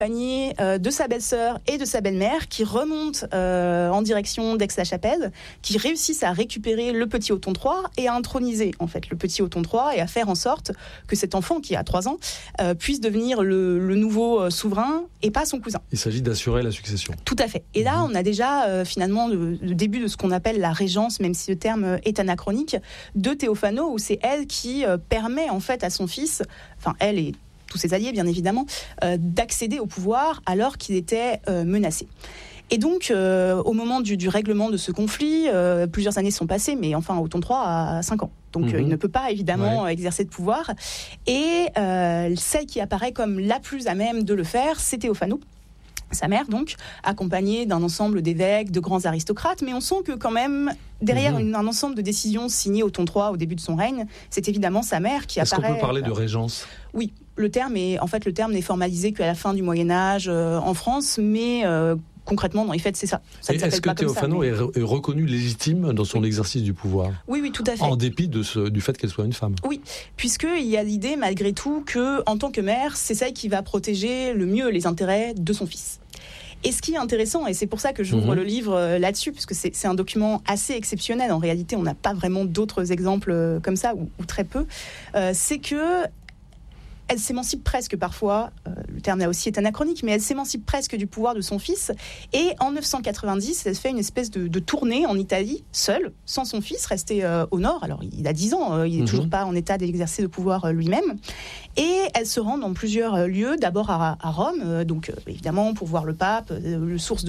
accompagné de sa belle-sœur et de sa belle-mère qui remontent en direction d'Aix-la-Chapelle, qui réussissent à récupérer le petit Othon III et à introniser en fait le petit Othon III et à faire en sorte que cet enfant qui a 3 ans puisse devenir le nouveau souverain et pas son cousin. Il s'agit d'assurer la succession. Tout à fait. Et là, on a déjà finalement le début de ce qu'on appelle la régence, même si le terme est anachronique, de Théophano, où c'est elle qui permet en fait à son fils, enfin elle et tous ses alliés bien évidemment, d'accéder au pouvoir alors qu'il était menacé. Et donc, au moment du règlement de ce conflit, plusieurs années sont passées, mais enfin, Othon III a 5 ans. Donc, il ne peut pas, évidemment, exercer de pouvoir. Et celle qui apparaît comme la plus à même de le faire, c'est Théophano, sa mère, donc, accompagnée d'un ensemble d'évêques, de grands aristocrates. Mais on sent que, quand même, derrière un ensemble de décisions signées Othon III au début de son règne, c'est évidemment sa mère qui apparaît. Est-ce qu'on peut parler de régence ? Oui. Le terme n'est formalisé qu'à la fin du Moyen-Âge en France, mais concrètement, dans les faits, c'est ça. Est-ce que Théophano est reconnue légitime dans son exercice du pouvoir ? Oui, tout à fait. En dépit du fait qu'elle soit une femme. Oui, puisqu'il y a l'idée, malgré tout, qu'en tant que mère, c'est celle qui va protéger le mieux les intérêts de son fils. Et ce qui est intéressant, et c'est pour ça que j'ouvre le livre là-dessus, puisque c'est un document assez exceptionnel, en réalité, on n'a pas vraiment d'autres exemples comme ça, ou très peu, c'est que elle s'émancipe presque parfois, le terme là aussi est anachronique, mais elle s'émancipe presque du pouvoir de son fils. Et en 990, elle fait une espèce de tournée en Italie, seule, sans son fils, resté au nord. Alors, il a 10 ans, il n'est toujours pas en état d'exercer le pouvoir lui-même. Et elle se rend dans plusieurs lieux, d'abord à Rome, donc évidemment pour voir le pape, la source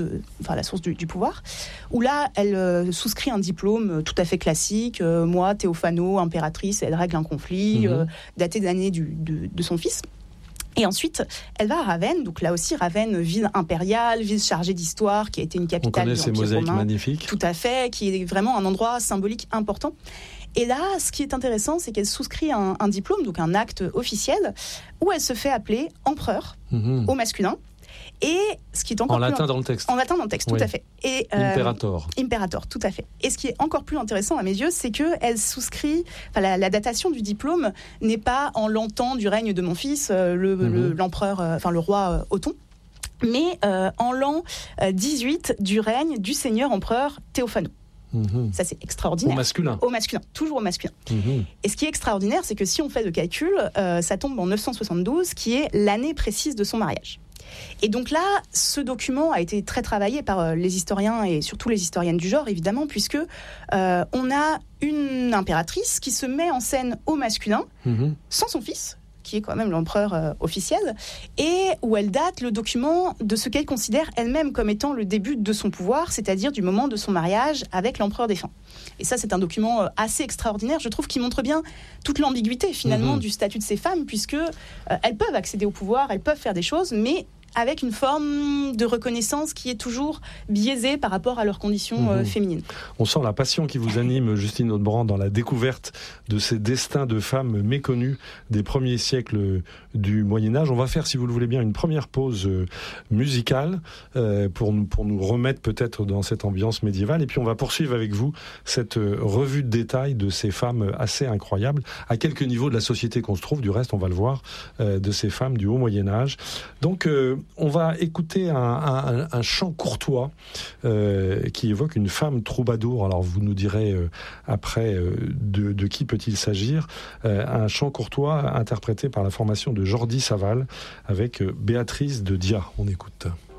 du pouvoir, où là, elle souscrit un diplôme tout à fait classique. Moi, Théophano, impératrice, elle règle un conflit, daté de l'année de son fils. Et ensuite, elle va à Ravenne, donc là aussi Ravenne, ville impériale, ville chargée d'histoire, qui a été une capitale de l'Empire romain. On connaît ces mosaïques magnifiques. Tout à fait, qui est vraiment un endroit symbolique important. Et là, ce qui est intéressant, c'est qu'elle souscrit un diplôme, donc un acte officiel, où elle se fait appeler empereur au masculin. Et ce qui est encore en latin dans le texte. En latin dans le texte, tout à fait. Et Imperator. Imperator, tout à fait. Et ce qui est encore plus intéressant à mes yeux, c'est que elle souscrit. La datation du diplôme n'est pas en l'an du règne de mon fils, l'empereur, le roi Othon, mais en l'an 18 du règne du seigneur empereur Théophano. Ça, c'est extraordinaire. Au masculin, toujours au masculin. Et ce qui est extraordinaire, c'est que si on fait le calcul, ça tombe en 972, qui est l'année précise de son mariage. Et donc là, ce document a été très travaillé par les historiens et surtout les historiennes du genre, évidemment, puisque on a une impératrice qui se met en scène au masculin, sans son fils, qui est quand même l'empereur officiel, et où elle date le document de ce qu'elle considère elle-même comme étant le début de son pouvoir, c'est-à-dire du moment de son mariage avec l'empereur défunt. Et ça, c'est un document assez extraordinaire, je trouve, qui montre bien toute l'ambiguïté, finalement, du statut de ces femmes, puisque elles peuvent accéder au pouvoir, elles peuvent faire des choses, mais avec une forme de reconnaissance qui est toujours biaisée par rapport à leurs conditions féminines. On sent la passion qui vous anime, Justine Audebrand, dans la découverte de ces destins de femmes méconnues des premiers siècles du Moyen-Âge. On va faire, si vous le voulez bien, une première pause musicale pour nous remettre peut-être dans cette ambiance médiévale. Et puis on va poursuivre avec vous cette revue de détail de ces femmes assez incroyables, à quelques niveaux de la société qu'on se trouve. Du reste, on va le voir, de ces femmes du Haut Moyen-Âge. Donc, on va écouter un chant courtois qui évoque une femme troubadour. Alors vous nous direz après de qui peut-il s'agir. Un chant courtois interprété par la formation de Jordi Saval avec Béatrice de Dia. On écoute.